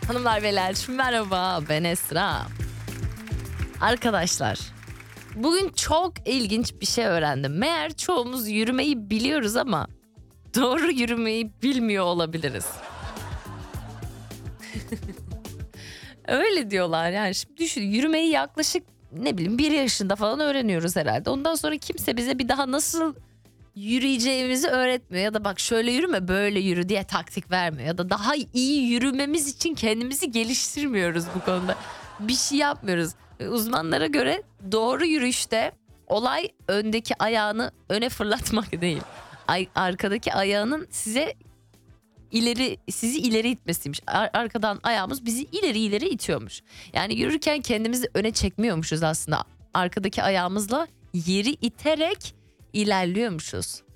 Hanımlar beyler merhaba, ben Esra. Arkadaşlar, bugün çok ilginç bir şey öğrendim. Meğer çoğumuz yürümeyi biliyoruz ama doğru yürümeyi bilmiyor olabiliriz. Öyle diyorlar yani. Şimdi düşün, yürümeyi yaklaşık ne bileyim 1 yaşında falan öğreniyoruz herhalde. Ondan sonra kimse bize bir daha nasıl yürüyeceğimizi öğretmiyor. Ya da bak şöyle yürüme, böyle yürü diye taktik vermiyor. Ya da daha iyi yürümemiz için kendimizi geliştirmiyoruz bu konuda. Bir şey yapmıyoruz. Uzmanlara göre doğru yürüyüşte olay öndeki ayağını öne fırlatmak değil. Arkadaki ayağının sizi ileri itmesiymiş. Arkadan ayağımız bizi ileri itiyormuş. Yani yürürken kendimizi öne çekmiyormuşuz aslında. Arkadaki ayağımızla yeri iterek ilerliyormuşuz.